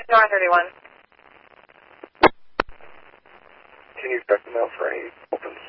North 31. Can you expect the mail for any opens?